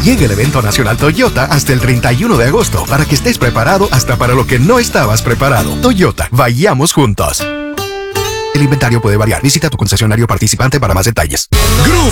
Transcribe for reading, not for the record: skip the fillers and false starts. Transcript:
Llega el evento nacional Toyota hasta el 31 de agosto para que estés preparado hasta para lo que no estabas preparado. Toyota, vayamos juntos. El inventario puede variar. Visita tu concesionario participante para más detalles. Grupo